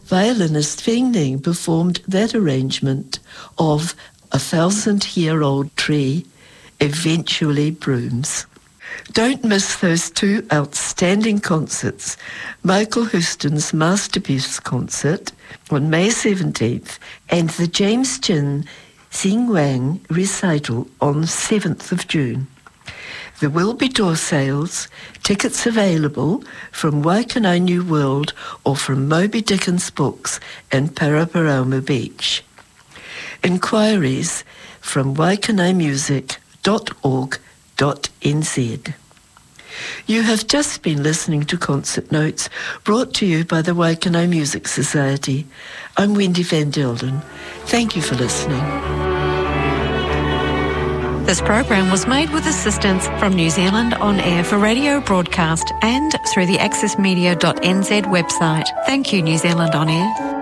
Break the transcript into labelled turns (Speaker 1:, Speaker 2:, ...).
Speaker 1: violinist Feng Ning performed that arrangement of A 1,000-Year-Old Tree Eventually Blooms. Don't miss those two outstanding concerts. Michael Houston's Masterpiece Concert on May 17th and the James Chin Xing Wang recital on 7th of June. There will be door sales, tickets available from Waikanae New World or from Moby Dickens Books in Paraparaumu Beach. Inquiries from waikanaemusic.org.nz. You have just been listening to Concert Notes, brought to you by the Waikanae Music Society. I'm Wendy Van Delden. Thank you for listening.
Speaker 2: This program was made with assistance from New Zealand On Air for radio broadcast and through the accessmedia.nz website. Thank you, New Zealand On Air.